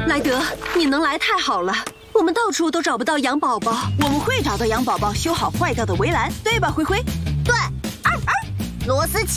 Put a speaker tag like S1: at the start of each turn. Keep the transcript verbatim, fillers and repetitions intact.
S1: 莱德，你能来太好了，我们到处都找不到羊宝宝。
S2: 我们会找到羊宝宝，修好坏掉的围栏，对吧，灰灰？
S3: 对，二二，螺丝起。